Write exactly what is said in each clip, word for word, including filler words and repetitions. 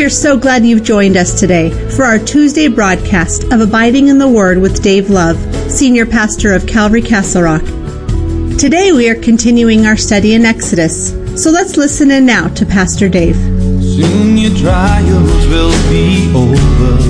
We are so glad you've joined us today for our Tuesday broadcast of Abiding in the Word with Dave Love, Senior Pastor of Calvary Castle Rock. Today we are continuing our study in Exodus, so let's listen in now to Pastor Dave. Soon your trials will be over.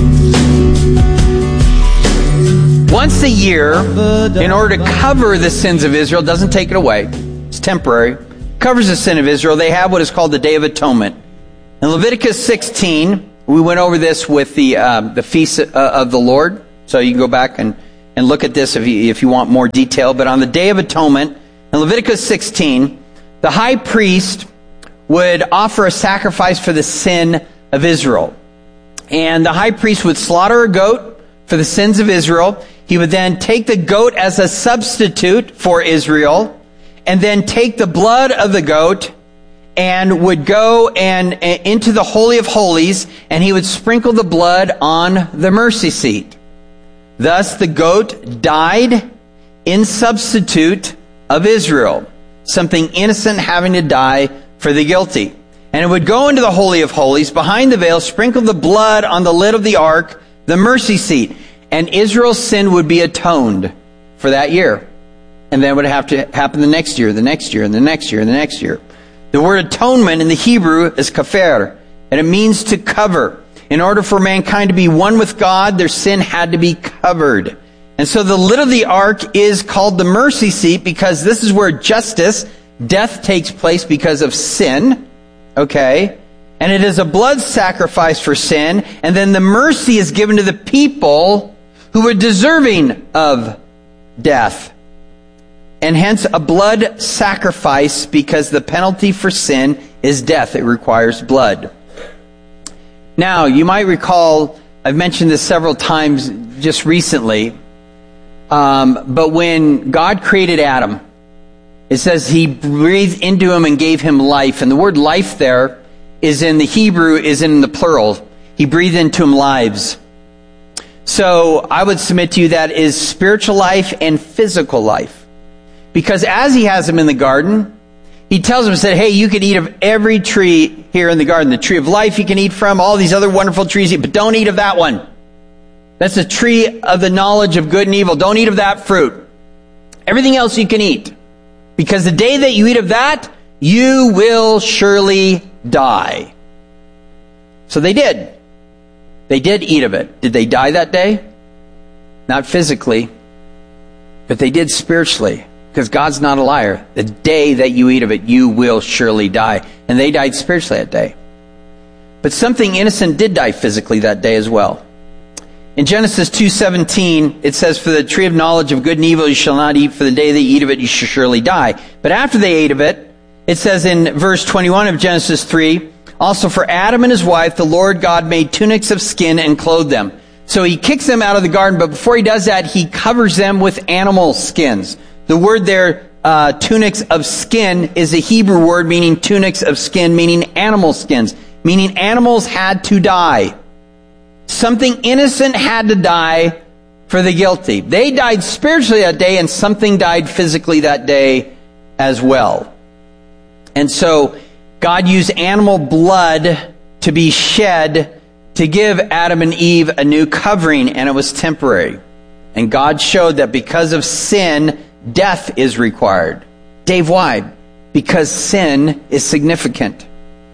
Once a year, in order to cover the sins of Israel, doesn't take it away, it's temporary, covers the sin of Israel, they have what is called the Day of Atonement. In Leviticus sixteen, we went over this with the uh, the feast uh, of the Lord. So you can go back and, and look at this if you, if you want more detail. But on the Day of Atonement, in Leviticus sixteen, the high priest would offer a sacrifice for the sin of Israel. And the high priest would slaughter a goat for the sins of Israel. He would then take the goat as a substitute for Israel, and then take the blood of the goat and would go and uh, into the Holy of Holies, and he would sprinkle the blood on the mercy seat. Thus the goat died in substitute of Israel, something innocent having to die for the guilty. And it would go into the Holy of Holies, behind the veil, sprinkle the blood on the lid of the ark, the mercy seat, and Israel's sin would be atoned for that year. And then it would have to happen the next year, the next year, and the next year, and the next year. The word atonement in the Hebrew is kafer, and it means to cover. In order for mankind to be one with God, their sin had to be covered. And so the lid of the ark is called the mercy seat because this is where justice, death takes place because of sin. Okay? And it is a blood sacrifice for sin. And then the mercy is given to the people who were deserving of death. And hence a blood sacrifice, because the penalty for sin is death. It requires blood. Now, you might recall, I've mentioned this several times just recently, um, but when God created Adam, it says he breathed into him and gave him life. And the word life there is in the Hebrew, is in the plural. He breathed into him lives. So I would submit to you that is spiritual life and physical life. Because as he has him in the garden, he tells him, said, hey, you can eat of every tree here in the garden. The tree of life you can eat from, all these other wonderful trees, but don't eat of that one. That's the tree of the knowledge of good and evil. Don't eat of that fruit. Everything else you can eat. Because the day that you eat of that, you will surely die. So they did. They did eat of it. Did they die that day? Not physically, but they did spiritually. Because God's not a liar. The day that you eat of it, you will surely die. And they died spiritually that day. But something innocent did die physically that day as well. In Genesis two seventeen, it says, for the tree of knowledge of good and evil you shall not eat, for the day that you eat of it you shall surely die. But after they ate of it, it says in verse twenty-one of Genesis three, also for Adam and his wife, the Lord God made tunics of skin and clothed them. So he kicks them out of the garden, but before he does that, he covers them with animal skins. The word there, uh, tunics of skin, is a Hebrew word meaning tunics of skin, meaning animal skins, meaning animals had to die. Something innocent had to die for the guilty. They died spiritually that day, and something died physically that day as well. And so God used animal blood to be shed to give Adam and Eve a new covering, and it was temporary. And God showed that because of sin, death is required. Dave, why? Because sin is significant.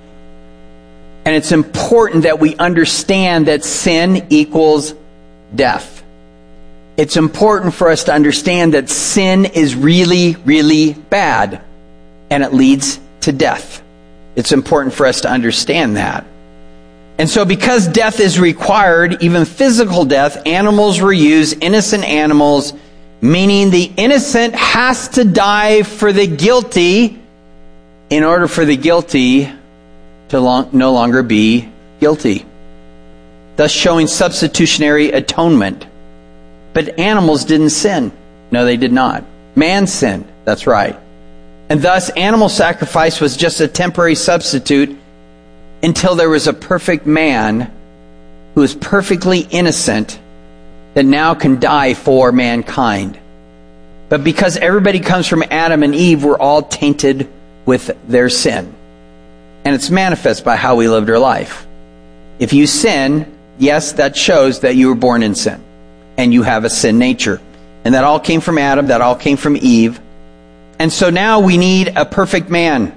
And it's important that we understand that sin equals death. It's important for us to understand that sin is really, really bad. And it leads to death. It's important for us to understand that. And so because death is required, even physical death, animals were used, innocent animals, meaning the innocent has to die for the guilty in order for the guilty to long, no longer be guilty. Thus showing substitutionary atonement. But animals didn't sin. No, they did not. Man sinned. That's right. And thus animal sacrifice was just a temporary substitute until there was a perfect man who is perfectly innocent that now can die for mankind. But because everybody comes from Adam and Eve, we're all tainted with their sin. And it's manifest by how we lived our life. If you sin, yes, that shows that you were born in sin. And you have a sin nature. And that all came from Adam, that all came from Eve. And so now we need a perfect man.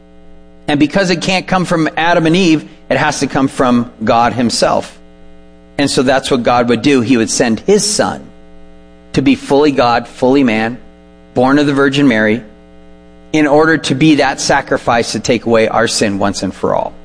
And because it can't come from Adam and Eve, it has to come from God himself. And so that's what God would do. He would send his son to be fully God, fully man, born of the Virgin Mary, in order to be that sacrifice to take away our sin once and for all.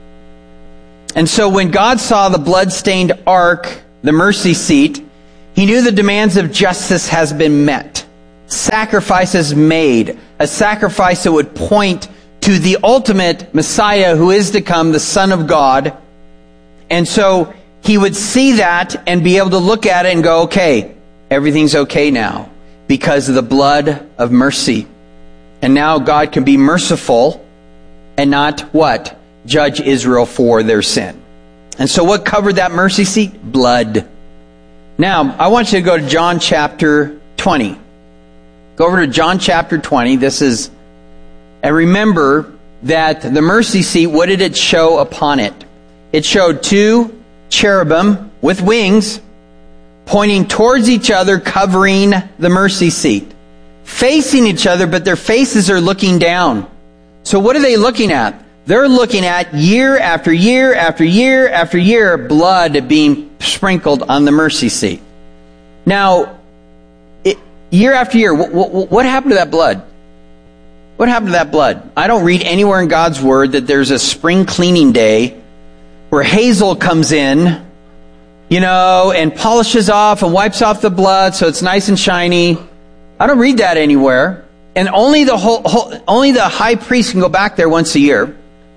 And so when God saw the blood-stained ark, the mercy seat, he knew the demands of justice has been met. Sacrifices made. A sacrifice that would point to the ultimate Messiah who is to come, the Son of God. And so he would see that and be able to look at it and go, okay, everything's okay now because of the blood of mercy. And now God can be merciful and not what? Judge Israel for their sin. And so what covered that mercy seat? Blood. Now, I want you to go to John chapter twenty. Go over to John chapter twenty. This is, and remember that the mercy seat, what did it show upon it? It showed two cherubim with wings pointing towards each other, covering the mercy seat. Facing each other, but their faces are looking down. So what are they looking at? They're looking at year after year after year after year, blood being sprinkled on the mercy seat. Now, it, year after year, what, what, what happened to that blood? What happened to that blood? I don't read anywhere in God's Word that there's a spring cleaning day where Hazel comes in, you know, and polishes off and wipes off the blood so it's nice and shiny. I don't read that anywhere. And only the whole, whole, only the high priest can go back there once a year.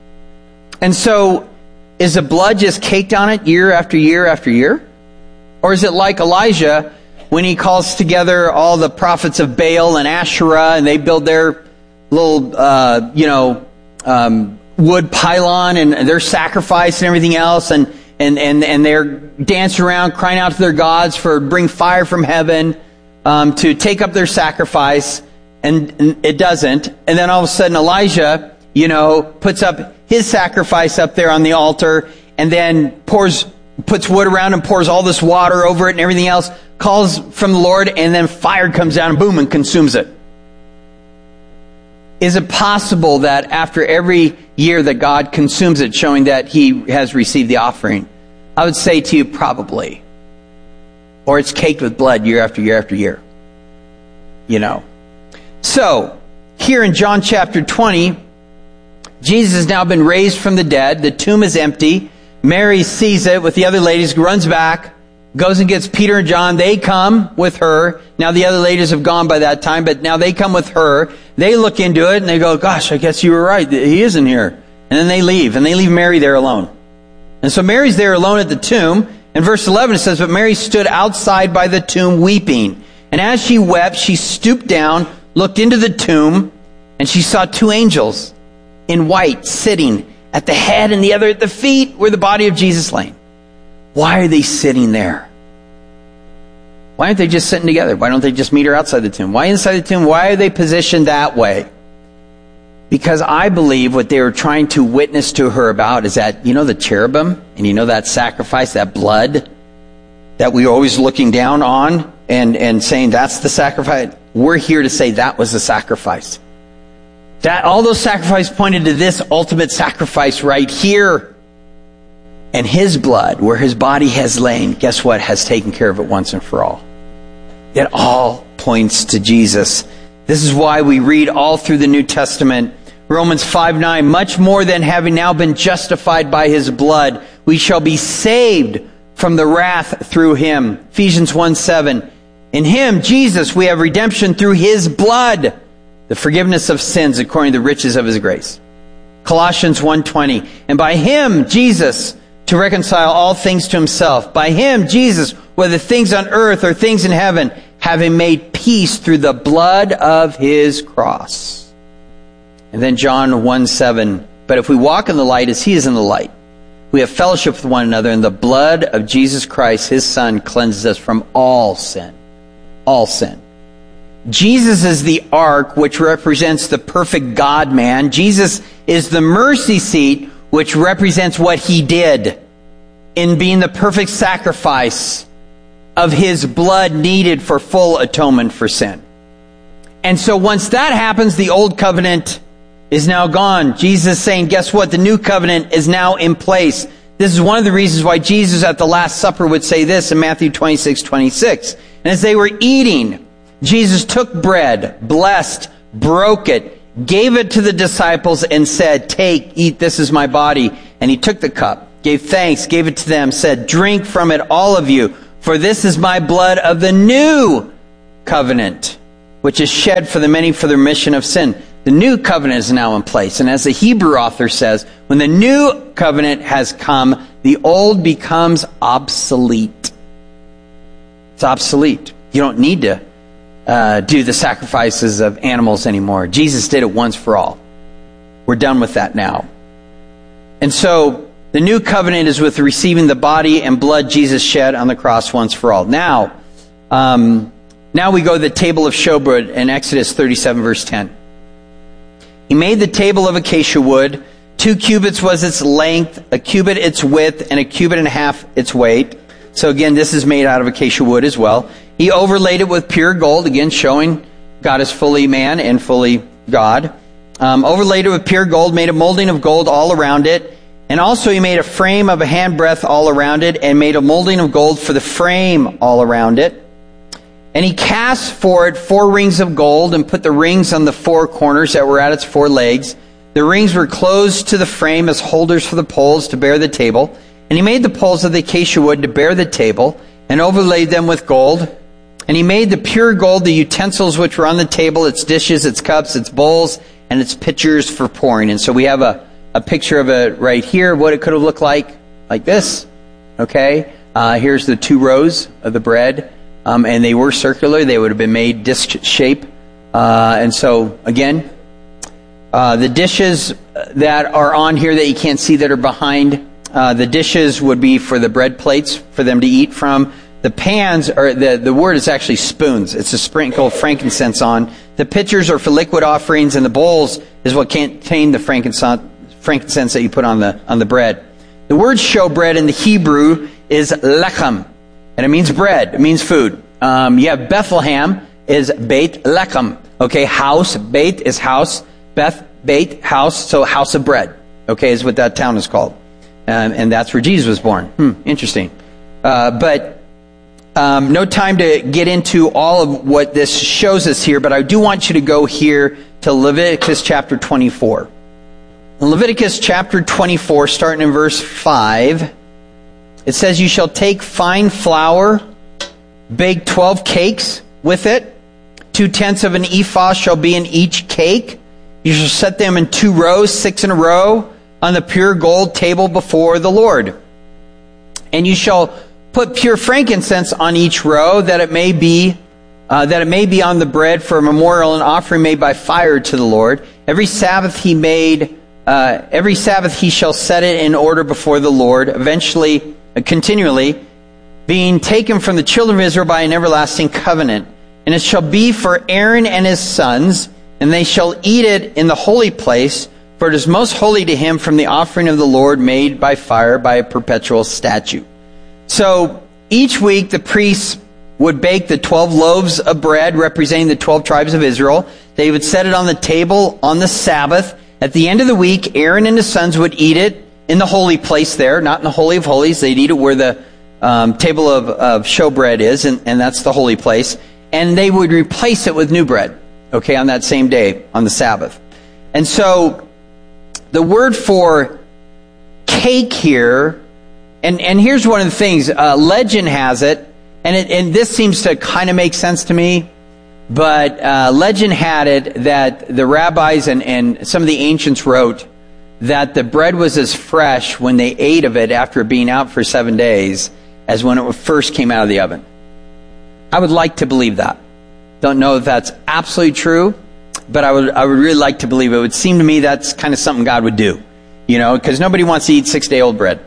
And so, is the blood just caked on it year after year after year? Or is it like Elijah when he calls together all the prophets of Baal and Asherah and they build their little, uh, you know, um, wood pylon and their sacrifice and everything else and, and, and, and they're dancing around crying out to their gods for bring fire from heaven um, to take up their sacrifice, and, and it doesn't. And then all of a sudden Elijah, you know, puts up his sacrifice up there on the altar and then pours, puts wood around and pours all this water over it and everything else, calls from the Lord, and then fire comes down and boom, and consumes it. Is it possible that after every year that God consumes it, showing that he has received the offering? I would say to you, probably. Or it's caked with blood year after year after year. You know. So, here in John chapter twenty, Jesus has now been raised from the dead. The tomb is empty. Mary sees it with the other ladies, runs back, goes and gets Peter and John. They come with her. Now the other ladies have gone by that time, but now they come with her. They look into it and they go, gosh, I guess you were right. He isn't here. And then they leave, and they leave Mary there alone. And so Mary's there alone at the tomb. In verse eleven it says, but Mary stood outside by the tomb weeping. And as she wept, she stooped down, looked into the tomb, and she saw two angels in white sitting at the head and the other at the feet where the body of Jesus lay. Why are they sitting there? Why aren't they just sitting together? Why don't they just meet her outside the tomb? Why inside the tomb? Why are they positioned that way? Because I believe what they were trying to witness to her about is that, you know, the cherubim, and you know that sacrifice, that blood that we were always looking down on and, and saying that's the sacrifice. We're here to say that was the sacrifice. That all those sacrifices pointed to this ultimate sacrifice right here. And his blood, where his body has lain, guess what? Has taken care of it once and for all. It all points to Jesus. This is why we read all through the New Testament. Romans five nine, much more than having now been justified by his blood, we shall be saved from the wrath through him. Ephesians one seven, in him, Jesus, we have redemption through his blood, the forgiveness of sins according to the riches of his grace. Colossians one twenty, and by him, Jesus, to reconcile all things to himself. By him, Jesus, whether things on earth or things in heaven, having made peace through the blood of his cross. And then John one seven, but if we walk in the light as he is in the light, we have fellowship with one another, and the blood of Jesus Christ, his Son, cleanses us from all sin. All sin. Jesus is the ark, which represents the perfect God-man. Jesus is the mercy seat, which represents what he did. in being the perfect sacrifice of his blood needed for full atonement for sin. And so once that happens, the old covenant is now gone. Jesus is saying, guess what? The new covenant is now in place. This is one of the reasons why Jesus at the Last Supper would say this in Matthew twenty-six twenty-six. And as they were eating, Jesus took bread, blessed, broke it, gave it to the disciples and said, take, eat, this is my body. And he took the cup, gave thanks, gave it to them, said, drink from it, all of you, for this is my blood of the new covenant, which is shed for the many for the remission of sin. The new covenant is now in place. And as the Hebrew author says, when the new covenant has come, the old becomes obsolete. It's obsolete. You don't need to uh, do the sacrifices of animals anymore. Jesus did it once for all. We're done with that now. And so the new covenant is with receiving the body and blood Jesus shed on the cross once for all. Now, um, now we go to the table of showbread in Exodus thirty-seven, verse ten. He made the table of acacia wood. Two cubits was its length, a cubit its width, and a cubit and a half its weight. So again, this is made out of acacia wood as well. He overlaid it with pure gold, again showing God is fully man and fully God. Um, overlaid it with pure gold, made a molding of gold all around it. And also he made a frame of a handbreadth all around it, and made a molding of gold for the frame all around it. And he cast for it four rings of gold, and put the rings on the four corners that were at its four legs. The rings were closed to the frame as holders for the poles to bear the table. And he made the poles of the acacia wood to bear the table, and overlaid them with gold. And he made the pure gold the utensils which were on the table, its dishes, its cups, its bowls, and its pitchers for pouring. And so we have a, a picture of it right here, what it could have looked like, like this. Okay, uh, here's the two rows of the bread. Um, and they were circular. They would have been made disc shape. Uh, and so, again, uh, the dishes that are on here that you can't see that are behind, uh, the dishes would be for the bread plates for them to eat from. The pans, or the, the word is actually spoons. It's a sprinkle of frankincense on. The pitchers are for liquid offerings, and the bowls is what contain the frankincense, frankincense that you put on the on the bread. The word showbread in the Hebrew is lechem. And it means bread. It means food. Um, you have Bethlehem is Beit Lechem. Okay, house. Beit is house. Beth, Beit, house. So house of bread. Okay, is what that town is called. Um, and that's where Jesus was born. Hmm, interesting. Uh, but um, no time to get into all of what this shows us here, but I do want you to go here to Leviticus chapter twenty-four. In Leviticus chapter twenty-four, starting in verse five, it says, you shall take fine flour, bake twelve cakes with it. Two-tenths of an ephah shall be in each cake. You shall set them in two rows, six in a row, on the pure gold table before the Lord. And you shall put pure frankincense on each row, that it may be uh, that it may be on the bread for a memorial and offering made by fire to the Lord. Every Sabbath he made, uh, every Sabbath he shall set it in order before the Lord. Eventually, continually, being taken from the children of Israel by an everlasting covenant. And it shall be for Aaron and his sons, and they shall eat it in the holy place, for it is most holy to him from the offering of the Lord made by fire by a perpetual statute. So each week the priests would bake the twelve loaves of bread representing the twelve tribes of Israel. They would set it on the table on the Sabbath. At the end of the week, Aaron and his sons would eat it in the holy place there, not in the Holy of Holies. They'd eat it where the um, table of, of showbread is, and, and that's the holy place. And they would replace it with new bread, okay, on that same day, on the Sabbath. And so the word for cake here, and, and here's one of the things, uh, legend has it, and, it, and this seems to kind of make sense to me, but uh, legend had it that the rabbis and, and some of the ancients wrote that the bread was as fresh when they ate of it after being out for seven days as when it first came out of the oven. I would like to believe that. Don't know if that's absolutely true, but I would I would really like to believe it. It would seem to me that's kind of something God would do, you know, because nobody wants to eat six-day-old bread.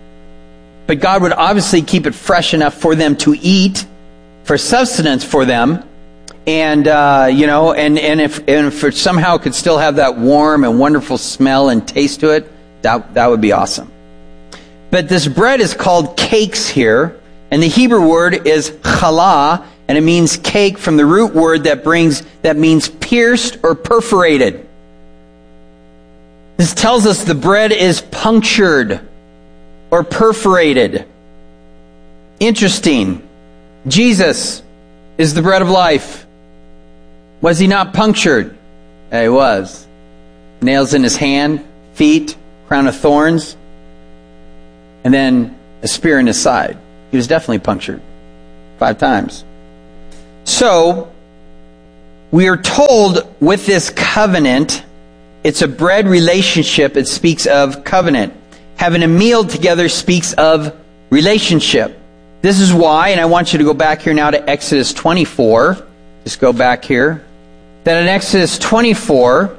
But God would obviously keep it fresh enough for them to eat, for sustenance for them, and uh, you know, and and if and if it somehow could still have that warm and wonderful smell and taste to it, that that would be awesome. But this bread is called cakes here. And the Hebrew word is challah, and it means cake from the root word that brings that means pierced or perforated. This tells us the bread is punctured or perforated. Interesting. Jesus is the bread of life. Was he not punctured? Yeah, he was. Nails in his hand, feet, crown of thorns, and then a spear in his side. He was definitely punctured five times. So, we are told with this covenant, it's a bread relationship. It speaks of covenant. Having a meal together speaks of relationship. This is why, and I want you to go back here now to Exodus twenty-four. Just go back here. That in Exodus twenty-four,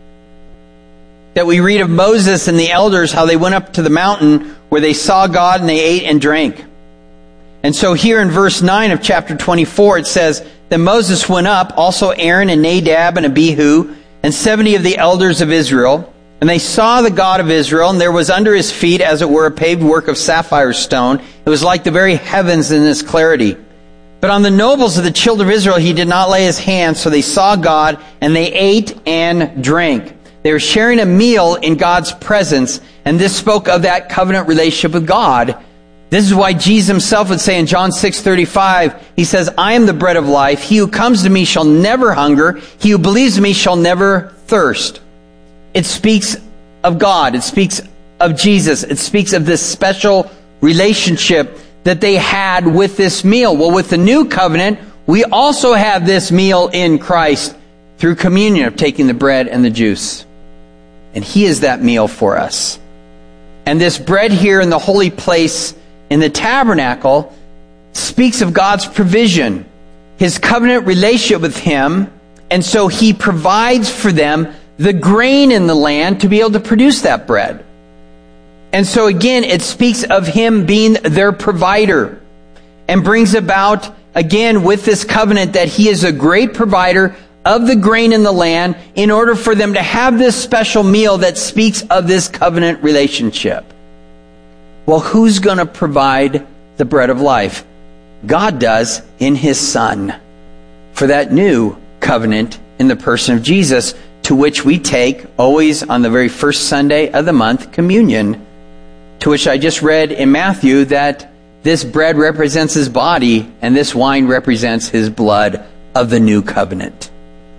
that we read of Moses and the elders, how they went up to the mountain where they saw God and they ate and drank. And so here in verse nine of chapter twenty-four, it says, Then Moses went up, also Aaron and Nadab and Abihu, and seventy of the elders of Israel. And they saw the God of Israel, and there was under his feet, as it were, a paved work of sapphire stone. It was like the very heavens in its clarity. But on the nobles of the children of Israel he did not lay his hand, so they saw God, and they ate and drank. They were sharing a meal in God's presence, and this spoke of that covenant relationship with God. This is why Jesus himself would say in John six thirty-five, he says, I am the bread of life. He who comes to me shall never hunger. He who believes in me shall never thirst. It speaks of God. It speaks of Jesus. It speaks of this special relationship that they had with this meal. Well, with the new covenant, we also have this meal in Christ through communion of taking the bread and the juice. And he is that meal for us. And this bread here in the holy place in the tabernacle speaks of God's provision, his covenant relationship with him. And so he provides for them the grain in the land to be able to produce that bread. And so again, it speaks of him being their provider and brings about, again, with this covenant that he is a great provider of the grain in the land in order for them to have this special meal that speaks of this covenant relationship. Well, who's going to provide the bread of life? God does in his Son for that new covenant in the person of Jesus, to which we take always on the very first Sunday of the month, communion, to which I just read in Matthew that this bread represents his body and this wine represents his blood of the new covenant.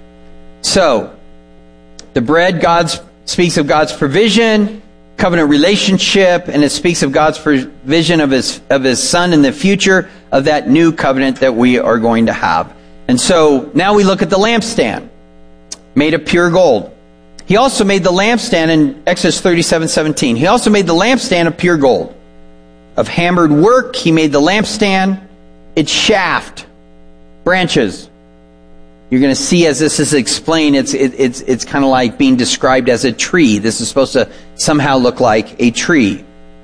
So, the bread God speaks of God's provision, covenant relationship, and it speaks of God's provision of his of his Son in the future of that new covenant that we are going to have. And so now we look at the lampstand, made of pure gold. He also made the lampstand in Exodus thirty-seven seventeen. He also made the lampstand of pure gold. Of hammered work, he made the lampstand, its shaft, branches. You're going to see as this is explained, it's it, it's it's kind of like being described as a tree. This is supposed to somehow look like a tree.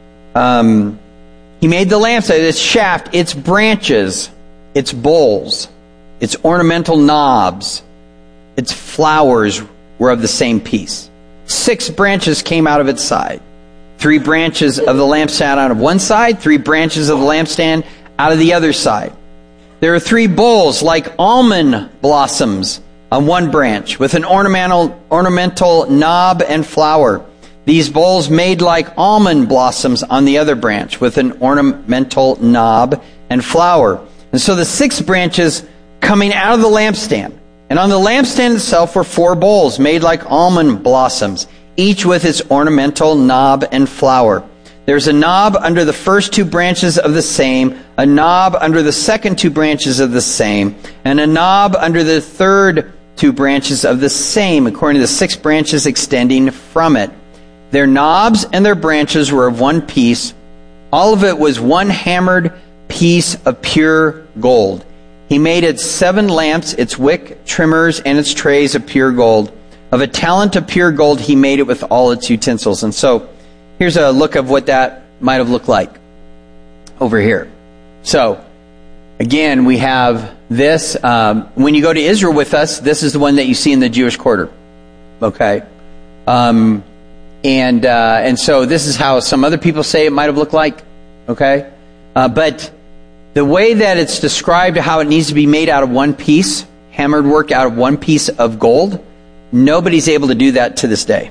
Um, he made the lampstand, its shaft, its branches, its bowls, its ornamental knobs, its flowers were of the same piece. Six branches came out of its side. Three branches of the lampstand out of one side, three branches of the lampstand out of the other side. There are three bowls like almond blossoms on one branch with an ornamental ornamental knob and flower. These bowls made like almond blossoms on the other branch with an ornamental knob and flower. And so the six branches coming out of the lampstand. And on the lampstand itself were four bowls made like almond blossoms, each with its ornamental knob and flower. There's a knob under the first two branches of the same, a knob under the second two branches of the same, and a knob under the third two branches of the same, according to the six branches extending from it. Their knobs and their branches were of one piece. All of it was one hammered piece of pure gold. He made its seven lamps, its wick, trimmers, and its trays of pure gold. Of a talent of pure gold, he made it with all its utensils. And so, here's a look of what that might have looked like over here. So, again, we have this. Um, when you go to Israel with us, this is the one that you see in the Jewish quarter. Okay? Um, and uh, and so this is how some other people say it might have looked like. Okay, uh, but the way that it's described, how it needs to be made out of one piece, hammered work out of one piece of gold, nobody's able to do that to this day.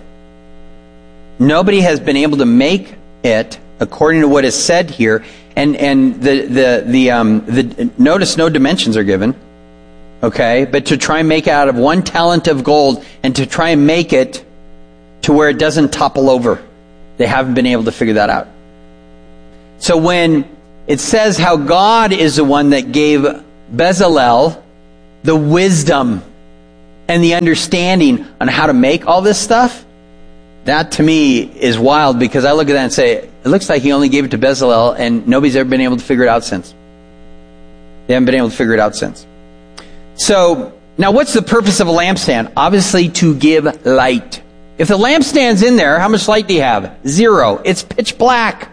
Nobody has been able to make it according to what is said here, and and the the the um the notice no dimensions are given. Okay, but to try and make it out of one talent of gold and to try and make it to where it doesn't topple over, they haven't been able to figure that out. So when it says how God is the one that gave Bezalel the wisdom and the understanding on how to make all this stuff, that to me is wild, because I look at that and say, it looks like he only gave it to Bezalel and nobody's ever been able to figure it out since. They haven't been able to figure it out since. So, now what's the purpose of a lampstand? Obviously to give light. If the lampstand's in there, how much light do you have? Zero. It's pitch black.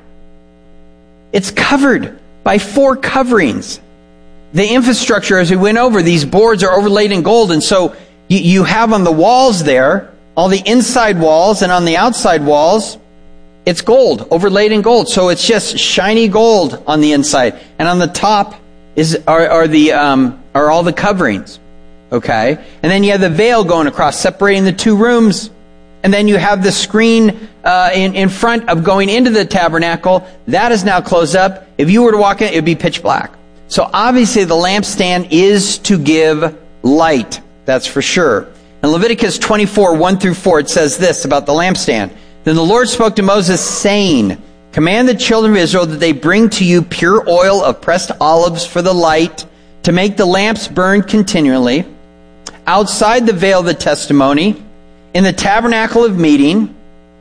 It's covered by four coverings. The infrastructure, as we went over, these boards are overlaid in gold, and so you, you have on the walls there, all the inside walls, and on the outside walls, it's gold, overlaid in gold. So it's just shiny gold on the inside, and on the top is are, are the um, are all the coverings. Okay, and then you have the veil going across, separating the two rooms, and then you have the screen uh, in in front of going into the tabernacle. That is now closed up. If you were to walk in, it would be pitch black. So obviously the lampstand is to give light. That's for sure. In Leviticus twenty-four, one through four, it says this about the lampstand. Then the Lord spoke to Moses, saying, command the children of Israel that they bring to you pure oil of pressed olives for the light, to make the lamps burn continually. Outside the veil of the testimony, in the tabernacle of meeting,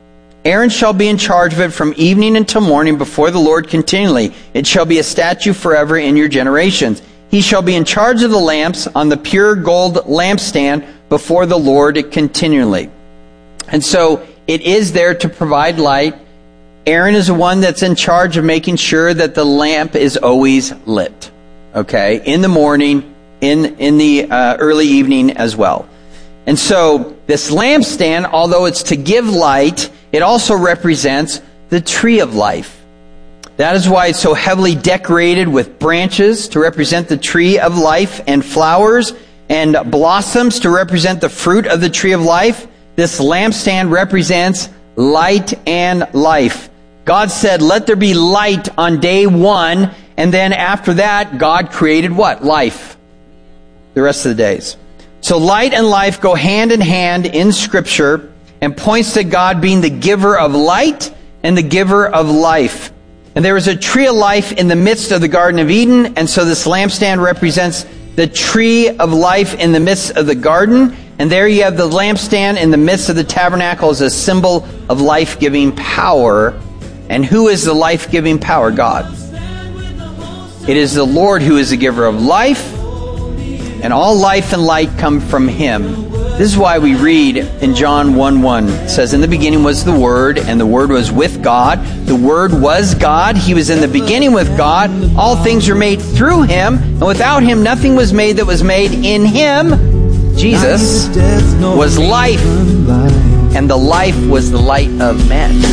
Aaron shall be in charge of it from evening until morning before the Lord continually. It shall be a statute forever in your generations. He shall be in charge of the lamps on the pure gold lampstand before the Lord continually. And so it is there to provide light. Aaron is the one that's in charge of making sure that the lamp is always lit. Okay, in the morning, in in the uh, early evening as well. And so this lampstand, although it's to give light, it also represents the tree of life. That is why it's so heavily decorated with branches to represent the tree of life, and flowers and blossoms to represent the fruit of the tree of life. This lampstand represents light and life. God said, let there be light on day one, and then after that, God created what? Life. The rest of the days. So light and life go hand in hand in Scripture, and points to God being the giver of light and the giver of life. And there was a tree of life in the midst of the Garden of Eden, and so this lampstand represents the tree of life in the midst of the garden. And there you have the lampstand in the midst of the tabernacle as a symbol of life-giving power. And who is the life-giving power? God. It is the Lord who is the giver of life, and all life and light come from Him. This is why we read in John one one. It says, in the beginning was the Word, and the Word was with God. The Word was God. He was in the beginning with God. All things were made through Him, and without Him nothing was made that was made. In Him, Jesus, was life, and the life was the light of men.